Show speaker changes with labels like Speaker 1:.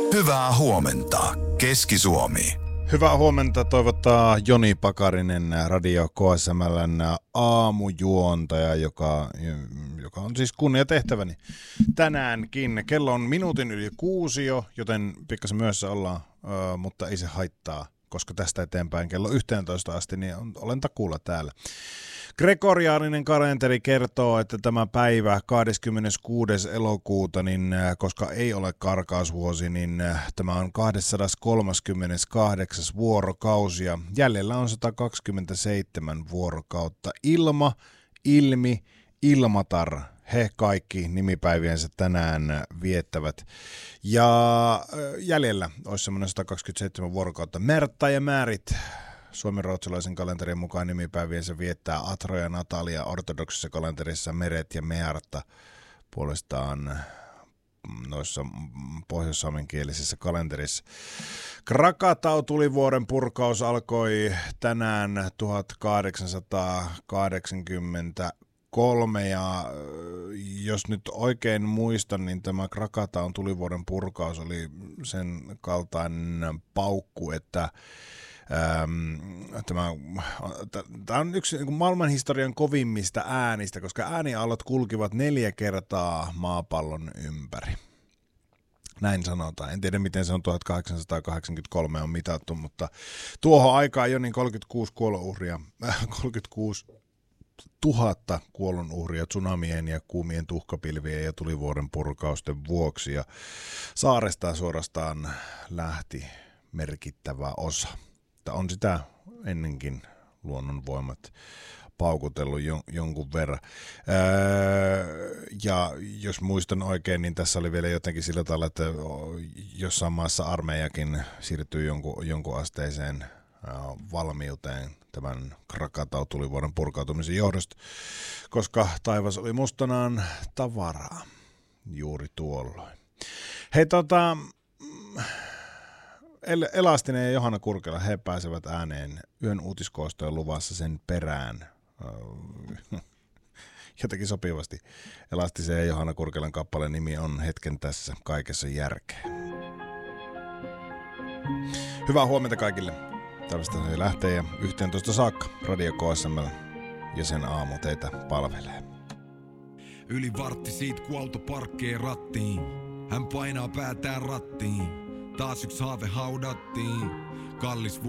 Speaker 1: Hyvää huomenta, Keski-Suomi.
Speaker 2: Hyvää huomenta toivottaa Joni Pakarinen, Radio KSML:n aamujuontaja, joka on siis kunniatehtäväni tänäänkin. Kello on minuutin yli 6 jo, joten pikkasen myöhässä ollaan, mutta ei se haittaa, koska tästä eteenpäin kello 11 asti niin olen takuulla täällä. Gregoriaaninen kalenteri kertoo, että tämä päivä 26. elokuuta, niin koska ei ole karkausvuosi, niin tämä on 238. vuorokausi ja jäljellä on 127 vuorokautta. Ilma, Ilmi, Ilmatar, he kaikki nimipäiviensä tänään viettävät. Ja jäljellä olisi semmoinen 127 vuorokautta. Märta ja Määrit. Suomen-ruotsalaisen kalenterin mukaan nimipäiviensä viettää Atro ja Natalia, ortodoksisessa kalenterissa Meret ja Mearta puolestaan noissa pohjois-saamenkielisessä kalenterissa. Krakatau-tulivuoren purkaus alkoi tänään 1883 ja jos nyt oikein muistan, niin tämä Krakataun tulivuoren purkaus oli sen kaltainen paukku, että tämä on yksi maailmanhistorian kovimmista äänistä, koska ääniaallot kulkivat 4 kertaa maapallon ympäri. Näin sanotaan. En tiedä, miten se on 1883 on mitattu, mutta tuohon aikaan jo niin 36 000 kuolonuhria tsunamien ja kuumien tuhkapilvien ja tulivuoren purkausten vuoksi. Ja saaresta suorastaan lähti merkittävä osa. On sitä ennenkin luonnonvoimat paukutellut jonkun verran. Ja jos muistan oikein, niin tässä oli vielä jotenkin sillä tavalla, että jossain maassa armeijakin siirtyy jonkun asteiseen valmiuteen tämän Krakatau-tulivuoren purkautumisen johdosta, koska taivas oli mustanaan tavaraa juuri tuolloin. Hei Elastinen ja Johanna Kurkela, he pääsevät ääneen yön uutiskoostojen luvassa sen perään. Jotenkin sopivasti. Elastisen ja Johanna Kurkelan kappaleen nimi on Hetken tässä kaikessa järkeä. Hyvää huomenta kaikille. Tällaista se lähtee ja 11 saakka Radio KSML ja sen aamu teitä palvelee.
Speaker 3: Yli vartti siitä, kun auto parkkee rattiin. Hän painaa päätään rattiin. Taas yksi haave haudattiin. Kallis